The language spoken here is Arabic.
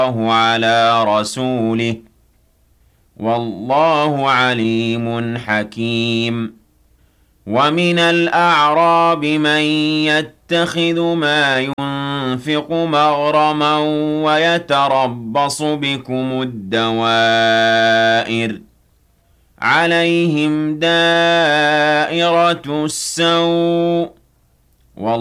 على رسوله والله عليم حكيم ومن الأعراب من يتخذ ما ينفق مغرما ويتربص بكم الدوائر عليهم دائرة السوء